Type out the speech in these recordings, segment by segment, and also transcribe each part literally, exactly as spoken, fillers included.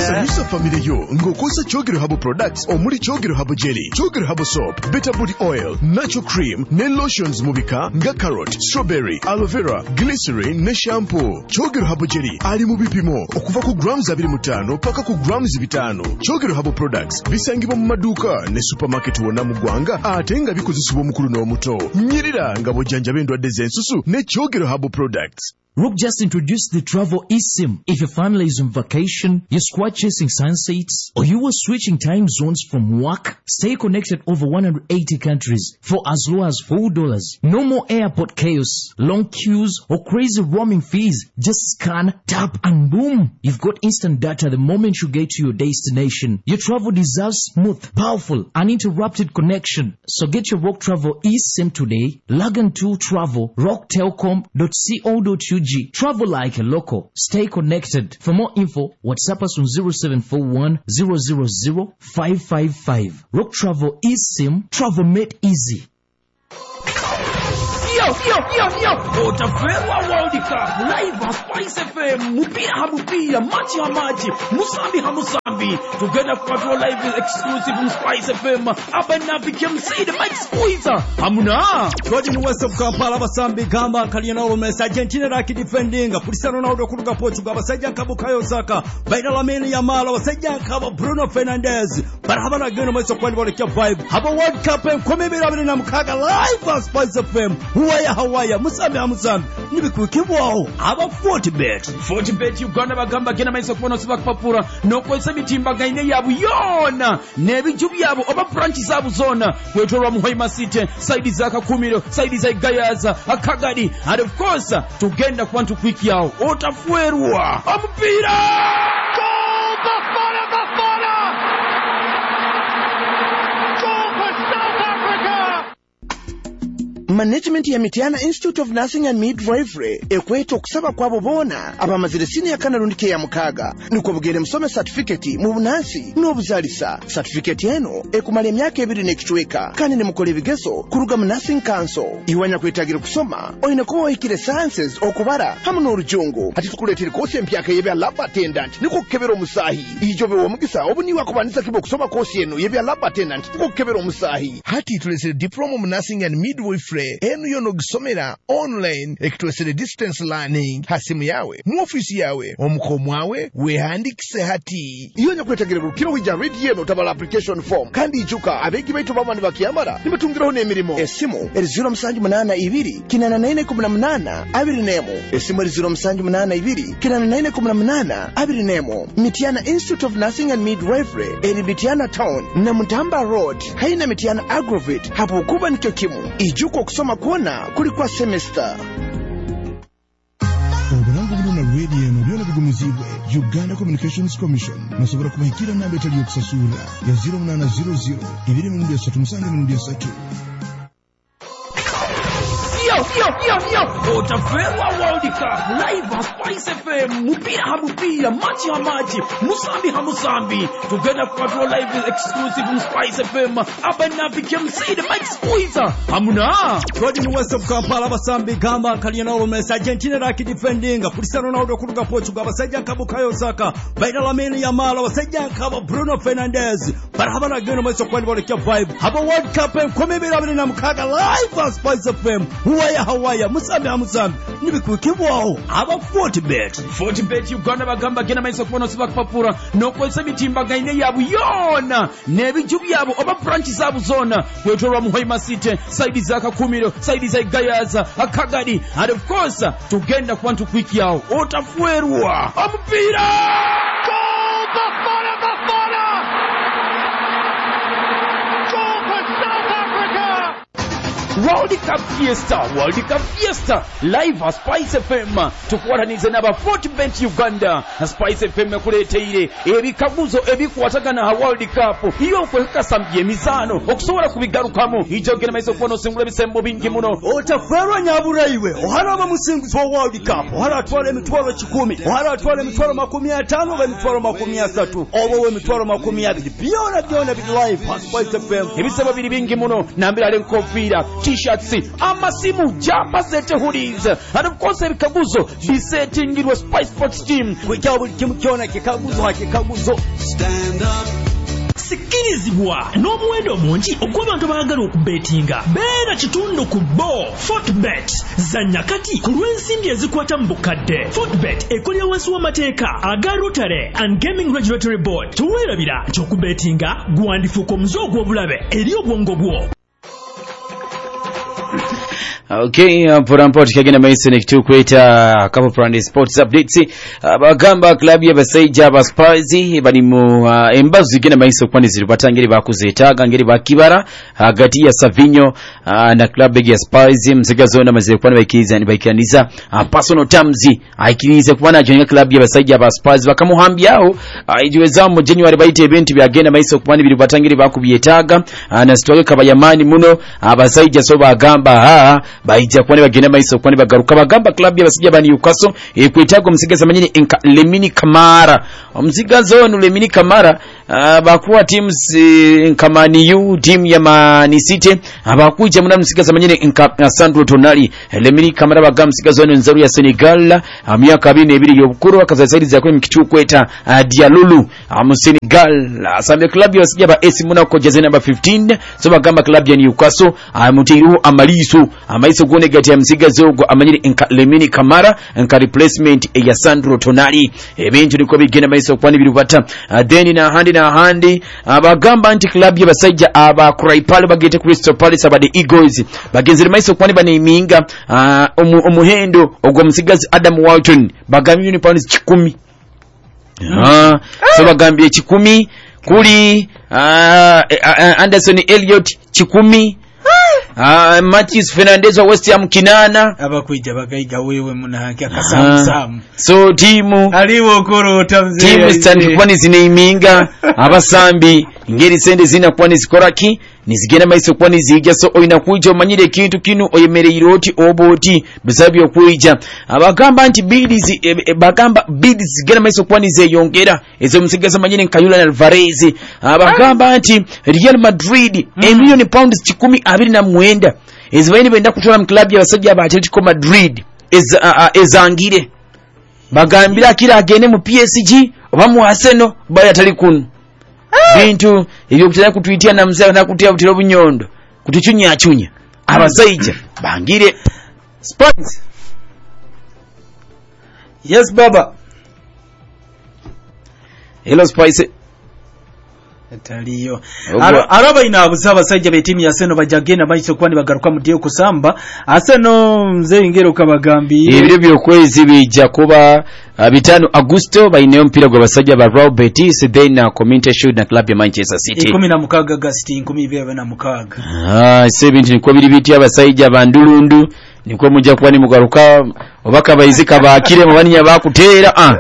Sanyusa family yo ngokosa Chogero Habo products omuli Chogero Habo jelly, Chogero Habo soap, Better Body oil, natural cream, ne lotions mubika nga carrot, strawberry, aloe vera, glycerin ne shampoo. Chogero Habo jelly ali mu bipimo okuva ku grams abiri mu ttaano paka ku grams bitano. Chogero Habo products bisangibwa mu maduuka ne supermarket wonna mu ggwanga ate nga bikozesebwa omukulu n'omuto. Nyirira nga bojjanjaba endwadde z'ensusu ne Chogero Habo products. Rook just introduced the travel eSIM. If your family is on vacation, you're squad chasing sunsets, or you were switching time zones from work, stay connected over one hundred eighty countries for as low as four dollars. No more airport chaos, long queues, or crazy roaming fees. Just scan, tap, and boom. You've got instant data the moment you get to your destination. Your travel deserves smooth, powerful, uninterrupted connection. So get your Rock Travel eSIM today. Log on to travel rock telcom dot co dot u g. Travel like a local. Stay connected. For more info, WhatsApp us on zero seven four one zero zero zero five five five. Rock Travel eSIM. Travel made easy. Yo, yo, yo, yo! Otaferwa World Cup live at Spice F M. Mupira hamupira, machi hamachi, musambi hamusambi. Together for live is exclusive on Spice F M. Abana became see the Mike Squeezer. Hamuna. Jordan West of Kampala basambi gamba Kalina Olmes Argentina raki defending. Cristiano Ronaldo kuruga Portugal basajja Kabukayo Saka. Baina Lamine Yamal basajja Kaba Bruno Fernandes. Barabara gano mweso kwani wale kia vibe. Haba World Cup komebera abiri na mukaga live at Spice F M. Huwaya Hawaya Musambi Amusambi Nibikukibwaho aba forty bet forty bet Uganda bagamba gena maiso kubono siba kupapura nokwesa bitimba gaine yabu yona nebiju byabo oba branch zabu zona kwetolwa mu Hoima City side za Kakumiro side za Gayaza Akagadi and of course tugenda kwantu quick yao otafuerwa omupira goal Bafana Bafana goal for South Africa. Management ya Mitiana Institute of Nursing and Midwifery ekweta okusaba kwabo bona abamazire senior kanalundike ya mukaga nuko bugere musome certificate mu bunasi n'obuzalisa. Certificate eno ekumala emyaka ebiri n'ekitweka kandi ne mukole ebigezo kuruga mu Nursing Council. Iwanya kwetagira kusoma oyina ko oyikire sciences okubara hamu n'orujongo ati tukuletera kosi empyaka yebya lab attendant niko kukebera omusahi ijobe omugisa obuniwa kubanisa kibo kusoma kosi eno yebya lab attendant niko kukebera omusahi hati tulesere diploma mu Nursing and Midwifery enu yono gisomera online ekitwesere distance learning hasimu yawe mu office yawe omukomwawe wehandikise hati iyo nyakwetagira rukiro wija read yeno tabala application form kandi ijuka abegi baitu bamani bakiyamara nibatungiraho n'emirimo. Esimu eri zero musanju munana ibiri kinana nine kumi na munana abiri nemo. Esimu eri zero musanju munana ibiri kinana nine kumi na munana abiri nemo. Mitiana Institute of Nursing and Midwifery eri Mitiana Town na Mutamba Road haina Mitiana Aggravate hapo kuba nikyo kimu ijuko kusoma kuona kulikuwa semester. Obulangu buno na radio eno byona bigumuzibwe Uganda Communications Commission nasobora kubahikira namba etali yokusasula ya zero munana zero zero ibiri mu ndya satu musange mu ndya satu. Yo, yo, yo, yo! Otaferwa World Cup live at Spice F M. Mupira hamupira, machi hamachi, musambi hamusambi. Together for live is exclusive on Spice F M. Abana became see the Mike Squeezer. Hamuna. Jordan West of Kampala basambi gamba Kalina Olmes Argentina raki defending. Cristiano Ronaldo kuruga Portugal basajja Kabukayo Saka. Baina Lamine Yamal basajja Kaba Bruno Fernandes. Barabara gano mweso kwani wale kia vibe. Haba World Cup komebera abiri na mukaga live at Spice F M. Huwaya Hawaya Musambi Amusambi Nibikukibwaho aba forty bet forty bet Uganda bagamba gena maiso kubono siba kupapura nokwesa bitimba gaine yabu yona nebiju byabo oba branch zabu zona kwetolwa mu Hoima City side za Kakumiro side za Gayaza Akagadi and of course tugenda kwantu quick yao otafuerwa omupira goal Bafana Bafana goal for South Africa. World Cup Fiesta, World Cup Fiesta, live at Spice F M. Tukuwatanize naba forty bet Uganda. Na Spice F M kuleteire ebikaguzo ebikwatagana ha World Cup. Iyo okwekasambye emizano okusobola kubigarukamo. Ijogera maiso kubono singula bisembo bingi muno. Otaferwa nyabulaiwe oharaba musingizo wa World Cup. Ohara atwala emitwalo kikumi. Ohara atwala emitwalo makumi atano ga emitwalo makumi asatu. Obo we emitwalo makumi abiri. Byona byona bili live at Spice F M. Ebisebo biri bingi muno. Nambira le nkofira. T-shirt t-shirts amasimu jumper set hoodies and of course ebikaguzo bisetingirwa Spice Sports team kujja buli kimu kyona kikaguzo hakikaguzo. Stand up. Sikirizibwa n'omuwendo mungi ogw'abantu abaagala okubetinga. Beera kitundu ku bo Fortbet. Zanya kati ku lw'ensimbi ezikwata mu bukadde. Fortbet ekolera wansi w'amateeka aga Rotary and Gaming Regulatory Board. Tuweerabira nti okubetinga gwandifuuka omuze ogw'obulabe eri obwongo bwo. Okay, uh, Poramport kagenda maise nekitukweta Kapo Prande Sports Updates. Abagamba club y'abasaija aba Spurs bali mu uh, embazu genda maise okwanizira batangire bakuzeetaga ngeri bakibara hagati uh, ya Savinho uh, na club ya Spurs mzigazo na mazire kwana baikiriza ni baikiraniza uh, personal terms aikirize kubana joinga club y'abasaija aba Spurs bakamuhambyao uh, ijiweza mu January baite event byagenda maise okwana biri batangire bakubyetaga uh, na sitwage kabayamani muno abasaija so bagamba ha baija kwani bagenda maiso kwani bagaruka bagamba club y'abasijja bani Newcastle ekwetago msigaza manyini enka Lemini Kamara omsigazo no Lemini Kamara uh, bakuwa teams uh, Kamani U team ya Man City abakuja muna msigaza manyini enka uh, Sandro Tonali Lemini Kamara bagamba msigazo no nzaru ya Senegal uh, myaka abiri nebiri yobukuru akazasaidi za kwenye mkichukweta uh, Dialulu uh, mu Senegal uh, sambe club y'abasijja ba A S Monaco jezi number fifteen so bagamba club ya Newcastle uh, mutiru amalisu amaiso gone gati ya msigazo go amanyiri enka Lemini Kamara enka replacement ya Sandro Tonali ebintu niko bigenda maiso kwani birubata uh, deni na handi na handi abagamba uh, anti club y'abasajja aba Craipal bagete Crystal Palace abade Eagles bagenzere maiso kwani baneminga uh, omu, omuhendo ogwo msigazi Adam Walton bagambi ni pounds kikumi ah uh, so bagambi kikumi kuli uh, uh, Anderson Elliot kikumi Ah, uh, Matthews Fernandez wa West Ham kinana abakwija bagaiga wewe munahaki akasamu samu so timu aliwo korota mzee timu stand kwani zineiminga abasambi ngeri sende zina kwani zikoraki nizigenda maiso kwani zijja so oina kuija omanyire kintu kinu oyemereyiro oti oboti bisabi okuija abagamba nti bids e, e, bagamba bids zigenda maiso kwani zeyongera ezo msigaza manyire nkayula na Alvarez abagamba nti Real Madrid mm. a million pounds kikumi abiri na mwenda ezibaini benda kutola mu club y'abasajja aba Atletico Madrid ez uh, ezangire bagambira kira agende mu P S G oba mu Arsenal baya tali kunu bintu ebyo kutana kutwitia na mzee na kutia butiro bunyondo kutuchunya achunya abasaija bangire Sports. Yes baba. Hello Spice. Etaliyo araba inabuza abasajja be timu ya Arsenal bajagena bayiso kwani bagaruka mu diyo kusamba Arsenal mzee ingero kabagambi ibyo byo kwezi bija kuba uh, bitano Augusto bayineyo mpira gwa basajja ba Real Betis then na community shield na club ya Manchester City kumi na mukaga August kumi bebe na mukaga ah seventy niko biri biti abasajja bandulundu niko mujja kwani mugaruka obaka bayizika bakire mu baninya bakutera ah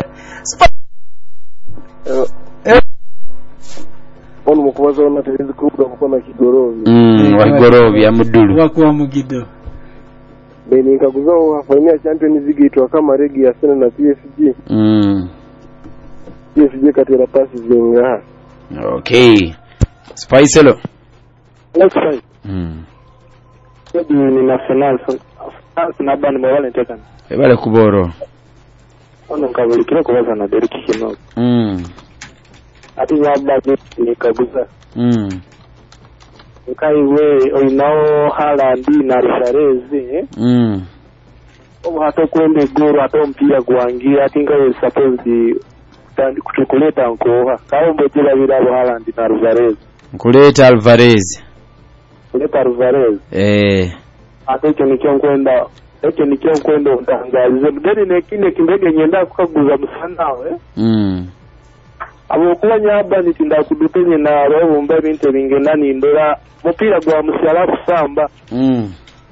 ono mukubaza wana tezi kubwa kukona kigorovi mm wa kigorovi ya mudulu wakuwa mugido beni nkaguzo wafanyia Champions League itwa kama regi ya Arsenal na P S G mm P S G katera pasi zenga okay Spice hello let's fight mm sabi ni national France na bani mwale ntekana ebale kuboro ono nkabulikira kubaza na Derek Kino mm ati yabba nikaguza mm kai we oinao Haaland na Alvarez eh mm obo hato kwende goro hato mpira gwangira ati ngawe supposed tandi kutukuleta nkoha kawo mbojela birabo Haaland na Alvarez kuleta Alvarez kuleta Alvarez eh ate cyo nicyo kwenda ecyo nicyo kwenda ndangalize mudeni nekine kimbege nyenda kukaguza musanawe mm abo kubanya haba nitinda kudutenye na roho mba binte bingena nindora mupira gwa musala kusamba mm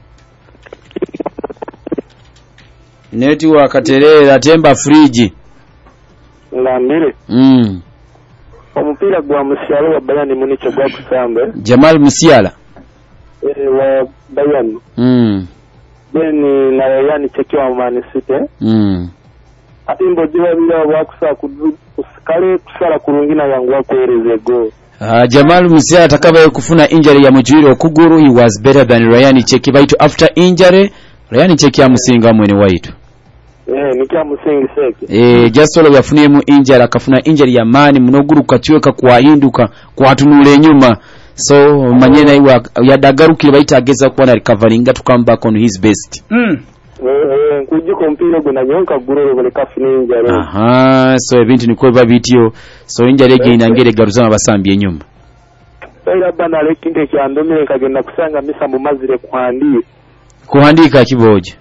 neti wakaterera temba fridge ngambire mm omupira gwa musala wa Bayern Munich gwa kusamba Jamal Musiala eh wa Bayern mm beni na yani chekiwa Man City mm ati mbojiwa bila wakusa kudu kusikale kusala kurungina yangu wakuereze go Uh, Jamal Musiala atakabaye kufuna injury ya mujiro okuguru, he was better than Ryan Cheki baitu after injury. Ryan Cheki amusinga mwene waitu. Eh, nikia musingi seke. Eh, Jasolo yafunie mu injury, akafuna injury ya mani munoguru kachiweka kwa hinduka kwa hatunule nyuma. So manyena iwa yadagarukire baita ageza kuwa na recovering to come back on his best. Mm. Eh, kujiko mpira guna nyonka guroro bale kafuna injury. Aha, so ebintu niko babitio. So injury again angere garuzama basambiye nyuma. Era bana lekinde kyandome kagenda kusanga misa mu mazire kwandi. Kuhandika kiboje.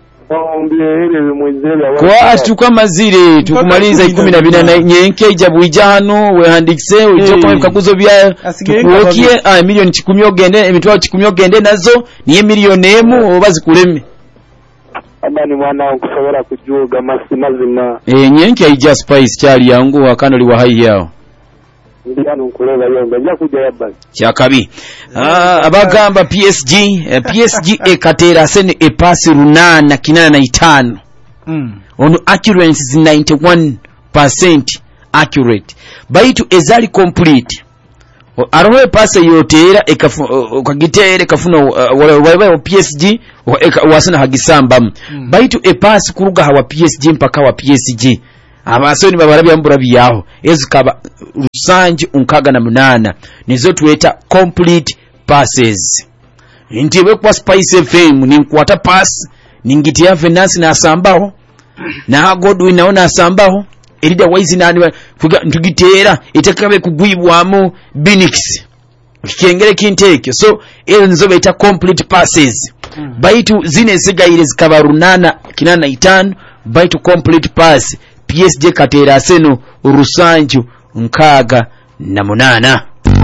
Kwa atuka mazire tukumaliza kumi na bina na nyenke ijabu ijano we handikse ujo kwa kaguzo bya tukuokie ah milioni kumi ogende emitwa kumi ogende nazo niye milioni emu obazi kuleme abani mwana okusobora kujuga masi mazima eh nyenke ija spice cyali yangu akano liwa hai yao ndiyano nkuleba yonga ja kuja yabali kyakabi ah abagamba P S G eh, P S G ekatera sene epasi runana kinana na itano mm. Ono accuracy is ninety-one percent accurate baitu ezali complete arowe pase yotera ekagitere kafuna wale P S G wasana hagisamba mm. Baitu epasi kuruga hawa P S G mpaka wa P S G abasoni babarabya mburabi yaho ezikaba rusange unkaga na munana nizo tueta complete passes ntiwe kwa Spice F M ni nkwata pass ningitia Venance na asambaho na Godwin naona asambaho elida wise nani fuga ntugitera itakabe kugwibwamo Binix kikengere kinteke so ele nizo beta complete passes mm. Baitu zine zigaire zikaba runana kinana itano baitu complete pass P S G katera seno rusanju nkaga na munana.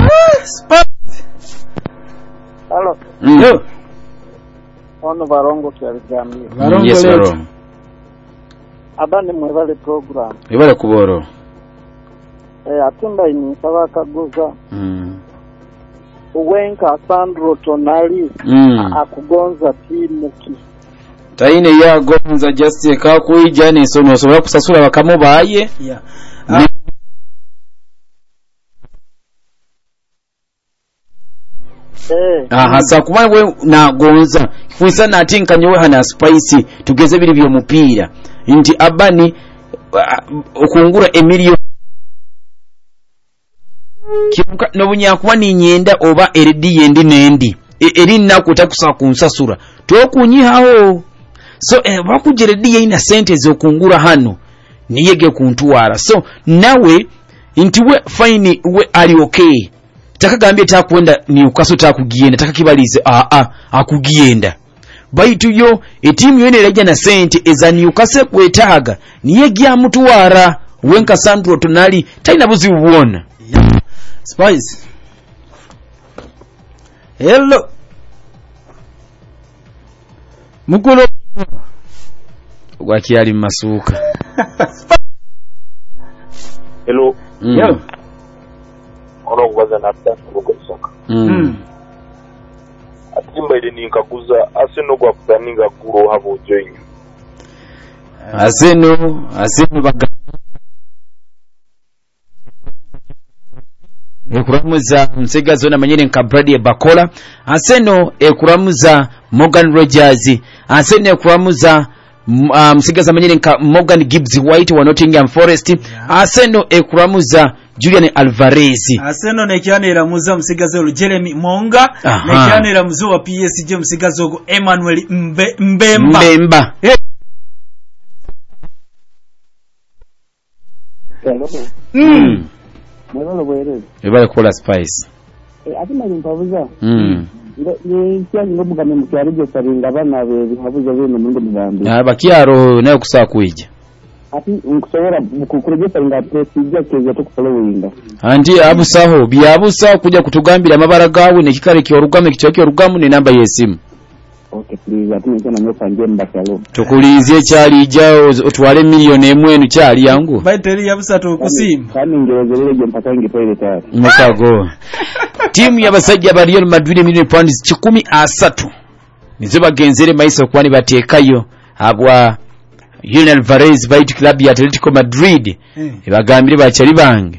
Hello. Mm. Yo. Ono barongo kyalizamye. Barongo yes, baro. Abandi mwebale program. Ibale kuboro. Eh atimba ini saba kaguza. Mm. Uwenka Sandro Tonali mm. akugonza timu ki. Taine ya gonza just ka kuija ne sono so kusasura bakamubaye yeah ah. Eh ah hasa kuba we na gonza fuisa na tinka nyowe hana spice tugeze biri byo mupira inti abani okungura emilio kimuka no bunyakuba ni nyenda oba eridi yendi nendi eri nakuta kusakunsasura tokunyihawo so eh bakujeredi ina sente zokungura hano niyege kuntuwara so nawe intiwe fine we ali okay takagambye takwenda ni ukaso takugiyenda takakibalize a a akugiyenda baitu yo etimu yene leja na sente ezani ukase kwetaga niyege amutuwara wenka Sandro Tonali taina buzi uwona yeah. Spice hello mukolo gwaki ali masuka hello mm. Yo ono kubaza na tatu kusoka mm. atimba ile ni nkaguza aseno gwa kuzaninga guro habo join aseno aseno baga ekuramuza msegazo na manyene nka Brady Bakola aseno ekuramuza Morgan Rogers aseno ekuramuza uh, msigaza manyene nka Morgan Gibbs White wa Nottingham Forest yeah. Aseno ekuramuza Julian Alvarez aseno nekianira muza msigazo Jeremy Monga nekianira muzo wa P S G msigazo Emmanuel Mbe, Mbemba Mbemba hey. Hello. Mm. Mwalo bwere. Ibale kola Spice. Eh atima nimpabuza. Mm. Ni cyane ngo mugame mu cyaro byo saringa bana be bihabuza bene mu ngo mugambi. Aba kiaro nayo kusa kuija. Ati unkusobora kukurege saringa presija keze to kufollowinga. Andi abusaho byabusa kujya kutugambira amabara gawe ne kikare ki orugame kichoke orugamu ne namba yesimu. Okay please ati nje na mfanje mbakalo. Tukulizie cyali ijao otwale milioni emwenu cyali yangu. Baiteri yabusa to kusimu. Kandi ngerezerere je mpaka ngi toilet ari. Mukago. Timu y'abasajja ba Real Madrid milioni pounds kikumi asatu. Nizo bagenzere maiso kwani batekayo abwa Julian Alvarez baitu club ya Atletico Madrid. Mm. Ibagambire bachari bange.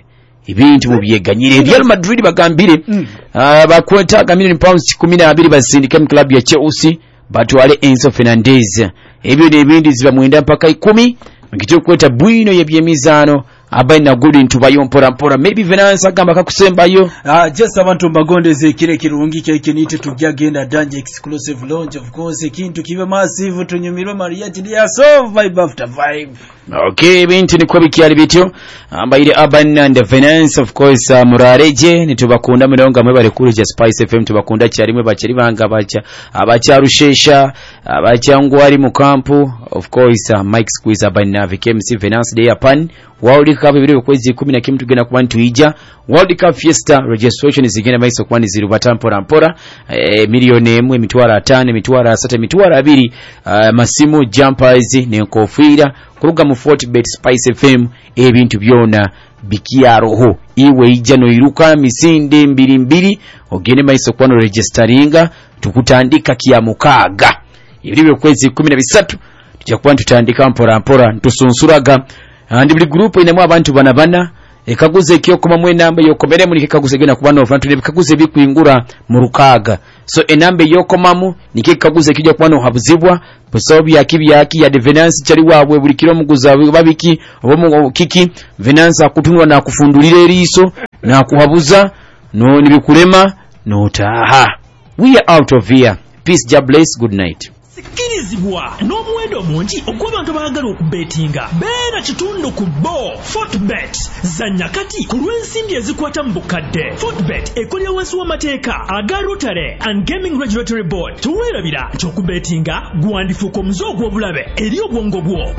ebintu mu byeganyire Real Madrid bagambire mm. uh, bakwetaaga million pounds kumi na babiri basindike mu club ya Chelsea batwale Enzo Fernandez ebyo n'ebindi ziba mwenda mpaka ikumi ngityo kweta bwino yebyemizano abaina good into bayo mpora mpora maybe Venance agamba kakusembayo ah just abantu mbagondeze kire kirungi kye kinite tujagenda danje exclusive launch of course kintu kibe massive tunyumirwe Maria ya so vibe after vibe. Okay, bintu ni kwa bikyali bityo ambaire Urban and Venance of course uh, murareje nitubakunda mirongo mwe bari kuri ja Spice F M tubakunda cyari mwe bakiri banga bacha abacyarushesha abacyangwari mu kampu of course uh, Mike Squeeze Urban na V K M C Venance Day Japan World Cup bibiri kwezi kumi na kimwe tugenda kuba ntuija World Cup Fiesta registration zigenda maiso kwani zirubata mpora mpora e, milioni emwe mitwara atano mitwara asatu mitwara abiri uh, masimu jumpers ne kofira kuruga mu Fortbet Spice F M ebintu byona bikia roho iwe ija no iruka misinde mbiri mbiri ogene maiso kwano registeringa tukutandika kia mukaga ibiri kwezi kumi na bitatu tujja kuba tutandika mpora mpora ntusunsuraga andi buli group ine mwa abantu bana bana ekaguze kyo kuma mwe namba yokomere muri kekaguze gena kubana abantu nebikaguze bikwingura mu rukaga so enambe yokomamu nikikaguze kijya kubana habuzibwa posobi yakibi yaki ya Venance cyari wabwe buli kilo muguza babiki obo kiki Venance akutunwa na kufundulira eriso na kuhabuza no nibikulema no taha we are out of here peace God bless good night. Sikirizibwa n'omuwendo mungi ogw'abantu baagala okubetinga beera kitundu ku bo Fortbet zanya kati ku lw'ensimbi ezikwata mu bukadde. Fortbet ekolera wansi w'amateeka aga Rotary and Gaming Regulatory Board. Teweerabira nti okubetinga gwandifuuka omuze ogw'obulabe eri obwongo bwo.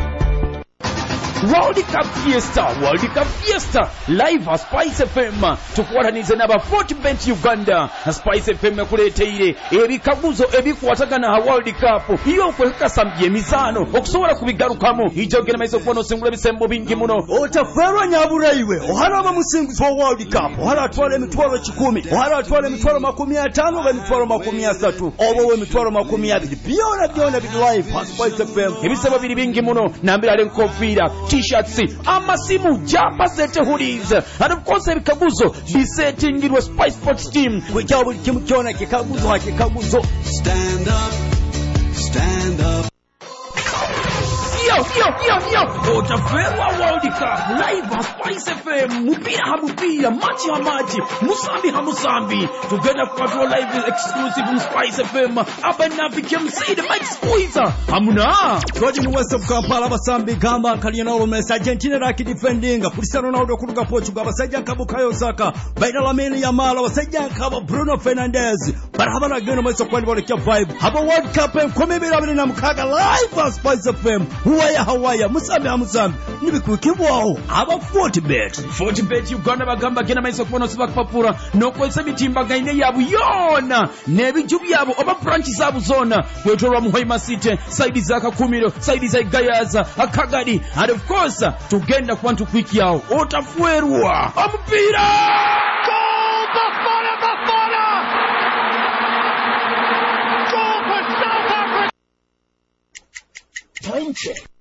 World Cup Fiesta, World Cup Fiesta, live a Spice F M. Tukuwatanize n'aba Fortbet Uganda. Spice F M kuleteire ebikaguzo ebikwatagana ha World Cup. Iyo kwekasa byemizano okusobola kubigarukamo. Ijogena maiso kubono singula bisembo bingi muno. Otaferwa nyabulaiwe. Oharaba musingizo wa World Cup. Ohara atwale emitwalo kikumi. Ohara atwale emitwalo makumi atano ga mitwalo makumi asatu. Obo emitwalo makumi abiri. Byona byona bili live ha Spice F M. Ebisaba biri bingi muno. Nambira ale nkofira. T-shirts, amasimu, jumper set hoodies, and of course ebikaguzo bisetingirwe Spice Sports team. Kwecha buli kimu kyona kikaguzo hakikaguzo. Stand up, stand up. Yo, yo, yo, yo, Otaferwa World Cup, live a Spice F M, mupira ha mupira, machi ha machi, musambi ha musambi, together for live exclusive in Spice F M, Urban na V K M C, the Mike Squeeze, hamuna. George mu West of Kampala basambi gamba kalina olumesa Argentina raki defending, Cristiano Ronaldo kuruga Portugal, basajja Kabukayo Saka, baina Lamine Yamal, basajja Kaba Bruno Fernandes, barabara geno mweso kwani bole kya vibe, haba World Cup enkomebera abiri na mukaga live a Spice F M. Huwaya hawaya musambi hamusambi nibikwikibwaho aba Fortbet. Fortbet Uganda bagamba gena maiso kubono siba kupapura nokozesa bitimbaga ine yabu yona nebiju byabo oba branch zabu zona kwetolwa mu Hoima City side za Kakumiro side za Gayaza Akagadi and of course tugenda kwantu kwiki yao otafuerwa amupira goal Bafana Bafana goal for South Africa. Time check.